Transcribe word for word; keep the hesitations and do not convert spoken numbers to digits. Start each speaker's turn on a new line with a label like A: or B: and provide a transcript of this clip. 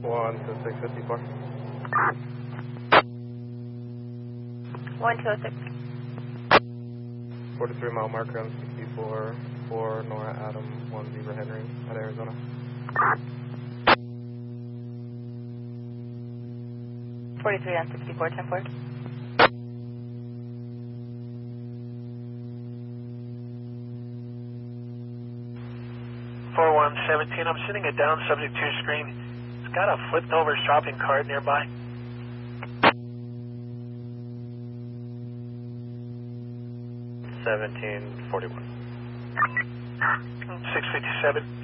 A: one to six fifty-four.
B: one two oh six.
A: forty-three mile marker on sixty-four, four Nora Adam, one Beaver Henry at Arizona.
B: forty-three on sixty-four, ten four.
C: four one seventeen, I'm sending a down subject to your screen. It's got a flipped over shopping cart nearby.
A: seventeen forty-one.
C: six fifty-seven.